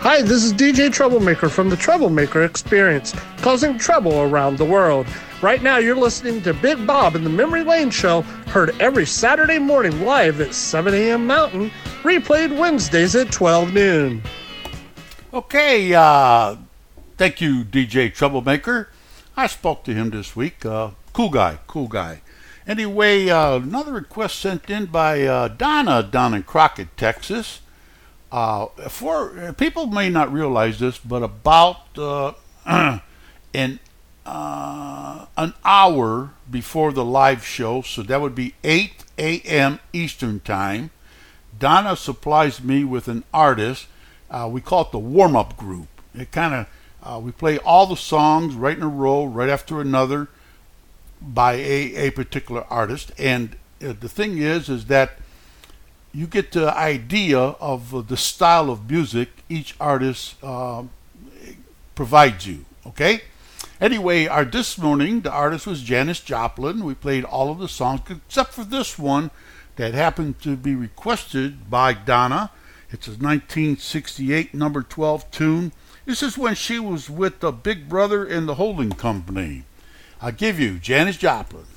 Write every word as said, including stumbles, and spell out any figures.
Hi, this is D J Troublemaker from the Troublemaker Experience, causing trouble around the world. Right now, you're listening to Big Bob in the Memory Lane Show, heard every Saturday morning live at seven a.m. Mountain, replayed Wednesdays at twelve noon. Okay, uh, thank you, D J Troublemaker. I spoke to him this week. Uh, cool guy, cool guy. Anyway, uh, another request sent in by uh, Donna down in Crockett, Texas. Uh, for uh, people may not realize this, but about uh, an uh, an hour before the live show, so that would be eight a.m. Eastern Time, Donna supplies me with an artist. Uh, we call it the warm-up group. It kind of uh, we play all the songs right in a row, right after another, by a, a particular artist. And uh, the thing is, is that you get the idea of uh, the style of music each artist uh, provides you, okay? Anyway, our this morning, the artist was Janis Joplin. We played all of the songs except for this one that happened to be requested by Donna. It's a nineteen sixty-eight number twelve tune. This is when she was with the Big Brother and the Holding Company. I'll give you Janis Joplin.